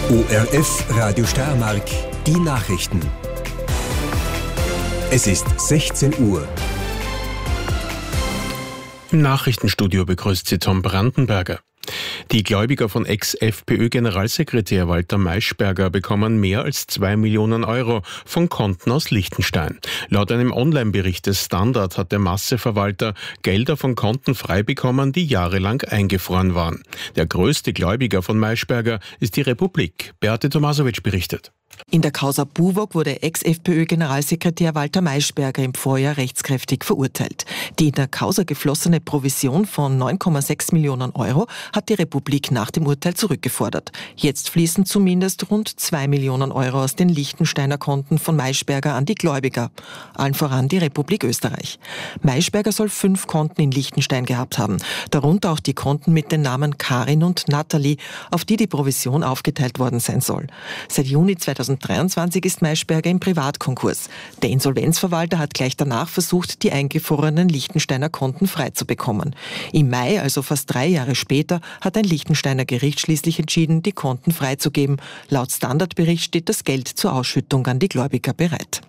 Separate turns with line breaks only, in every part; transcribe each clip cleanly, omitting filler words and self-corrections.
ORF Radio Steiermark, die Nachrichten. Es ist 16 Uhr.
Im Nachrichtenstudio begrüßt Sie Tom Brandenberger. Die Gläubiger von Ex-FPÖ-Generalsekretär Walter Maischberger bekommen mehr als 2 Millionen Euro von Konten aus Liechtenstein. Laut einem Online-Bericht des Standard hat der Masseverwalter Gelder von Konten frei bekommen, die jahrelang eingefroren waren. Der größte Gläubiger von Maischberger ist die Republik. Beate Tomasowitsch berichtet.
In der Causa Buwog wurde Ex-FPÖ-Generalsekretär Walter Maischberger im Vorjahr rechtskräftig verurteilt. Die in der Causa geflossene Provision von 9,6 Millionen Euro hat die Republik nach dem Urteil zurückgefordert. Jetzt fließen zumindest rund 2 Millionen Euro aus den Liechtensteiner Konten von Maischberger an die Gläubiger. Allen voran die Republik Österreich. Maischberger soll 5 Konten in Liechtenstein gehabt haben. Darunter auch die Konten mit den Namen Karin und Nathalie, auf die die Provision aufgeteilt worden sein soll. Seit Juni 2023 ist Maischberger im Privatkonkurs. Der Insolvenzverwalter hat gleich danach versucht, die eingefrorenen Liechtensteiner Konten freizubekommen. Im Mai, also fast 3 Jahre später, hat ein Liechtensteiner Gericht schließlich entschieden, die Konten freizugeben. Laut Standardbericht steht das Geld zur Ausschüttung an die Gläubiger bereit.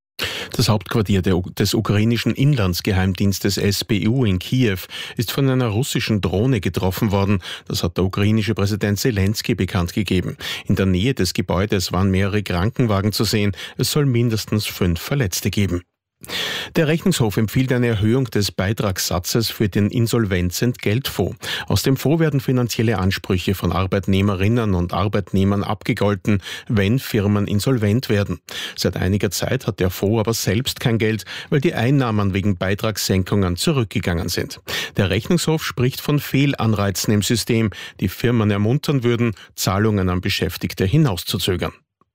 Das Hauptquartier des ukrainischen Inlandsgeheimdienstes SBU in Kiew ist von einer russischen Drohne getroffen worden. Das hat der ukrainische Präsident Zelensky bekannt gegeben. In der Nähe des Gebäudes waren mehrere Krankenwagen zu sehen. Es soll mindestens 5 Verletzte geben. Der Rechnungshof empfiehlt eine Erhöhung des Beitragssatzes für den Insolvenzentgeltfonds. Aus dem Fonds werden finanzielle Ansprüche von Arbeitnehmerinnen und Arbeitnehmern abgegolten, wenn Firmen insolvent werden. Seit einiger Zeit hat der Fonds aber selbst kein Geld, weil die Einnahmen wegen Beitragssenkungen zurückgegangen sind. Der Rechnungshof spricht von Fehlanreizen im System, die Firmen ermuntern würden, Zahlungen an Beschäftigte hinauszuzögern.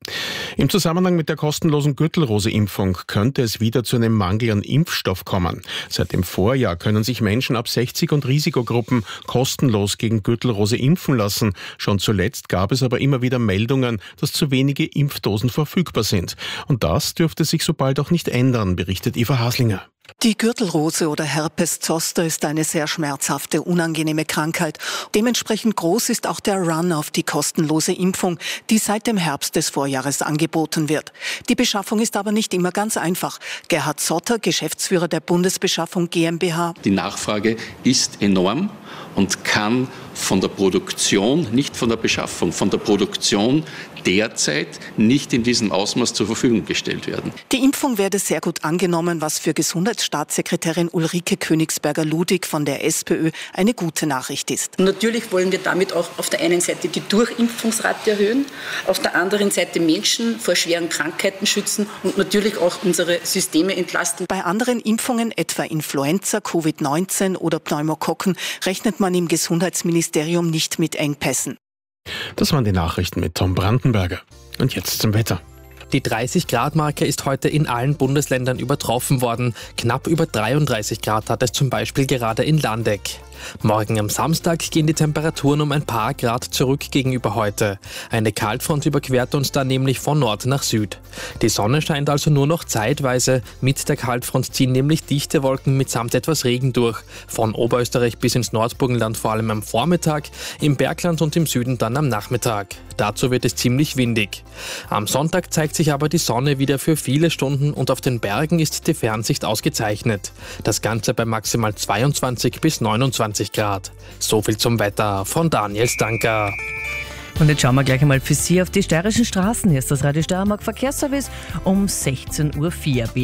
Im Zusammenhang mit der kostenlosen Gürtelrose-Impfung könnte es wieder zu einem Mangel an Impfstoff kommen. Seit dem Vorjahr können sich Menschen ab 60 und Risikogruppen kostenlos gegen Gürtelrose impfen lassen. Schon zuletzt gab es aber immer wieder Meldungen, dass zu wenige Impfdosen verfügbar sind. Und das dürfte sich so bald auch nicht ändern, berichtet Eva Haslinger.
Die Gürtelrose oder Herpes zoster ist eine sehr schmerzhafte, unangenehme Krankheit. Dementsprechend groß ist auch der Run auf die kostenlose Impfung, die seit dem Herbst des Vorjahres angeboten wird. Die Beschaffung ist aber nicht immer ganz einfach. Gerhard Zotter, Geschäftsführer der Bundesbeschaffung GmbH.
Die Nachfrage ist enorm und kann von der Produktion, nicht von der Beschaffung, von der Produktion derzeit nicht in diesem Ausmaß zur Verfügung gestellt werden.
Die Impfung werde sehr gut angenommen, was für Gesundheitsstaatssekretärin Ulrike Königsberger-Ludwig von der SPÖ eine gute Nachricht ist.
Natürlich wollen wir damit auch auf der einen Seite die Durchimpfungsrate erhöhen, auf der anderen Seite Menschen vor schweren Krankheiten schützen und natürlich auch unsere Systeme entlasten.
Bei anderen Impfungen, etwa Influenza, Covid-19 oder Pneumokokken, rechnet man im Gesundheitsministerium nicht mit Engpässen.
Das waren die Nachrichten mit Tom Brandenberger. Und jetzt zum Wetter.
Die 30-Grad-Marke ist heute in allen Bundesländern übertroffen worden. Knapp über 33 Grad hat es zum Beispiel gerade in Landeck. Morgen am Samstag gehen die Temperaturen um ein paar Grad zurück gegenüber heute. Eine Kaltfront überquert uns dann nämlich von Nord nach Süd. Die Sonne scheint also nur noch zeitweise. Mit der Kaltfront ziehen nämlich dichte Wolken mitsamt etwas Regen durch. Von Oberösterreich bis ins Nordburgenland vor allem am Vormittag, im Bergland und im Süden dann am Nachmittag. Dazu wird es ziemlich windig. Am Sonntag zeigt sich aber die Sonne wieder für viele Stunden und auf den Bergen ist die Fernsicht ausgezeichnet. Das Ganze bei maximal 22 bis 29 Grad. So viel zum Wetter von Daniel Stanker.
Und jetzt schauen wir gleich einmal für Sie auf die steirischen Straßen. Hier ist das Radio Steiermark Verkehrsservice um 16.04 Uhr.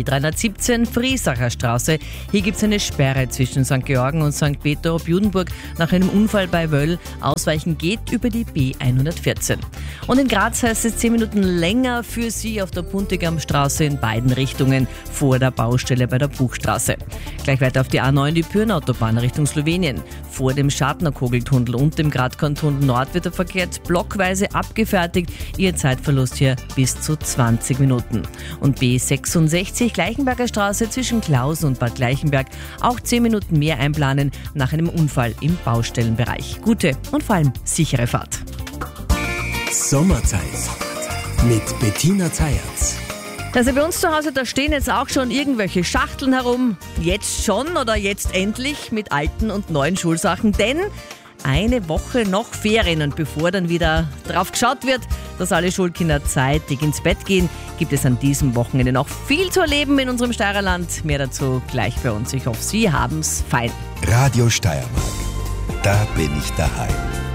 B317 Friesacher Straße. Hier gibt es eine Sperre zwischen St. Georgen und St. Peter ob Judenburg nach einem Unfall bei Wöll. Ausweichen geht über die B114. Und in Graz heißt es 10 Minuten länger für Sie auf der Puntigam-Straße in beiden Richtungen vor der Baustelle bei der Buchstraße. Gleich weiter auf die A9, die Pyrnautobahn Richtung Slowenien. Vor dem Schartnerkogeltunnel und dem Gradkorntunnel Nord wird der Verkehr blockweise abgefertigt. Ihr Zeitverlust hier bis zu 20 Minuten. Und B66 Gleichenberger Straße zwischen Klausen und Bad Gleichenberg auch 10 Minuten mehr einplanen nach einem Unfall im Baustellenbereich. Gute und vor allem sichere Fahrt.
Sommerzeit mit Bettina Zayatz.
Also bei uns zu Hause, da stehen jetzt auch schon irgendwelche Schachteln herum. Jetzt schon oder jetzt endlich mit alten und neuen Schulsachen, denn eine Woche noch Ferien und bevor dann wieder drauf geschaut wird, dass alle Schulkinder zeitig ins Bett gehen, gibt es an diesem Wochenende noch viel zu erleben in unserem Steirerland. Mehr dazu gleich bei uns. Ich hoffe, Sie haben's fein.
Radio Steiermark. Da bin ich daheim.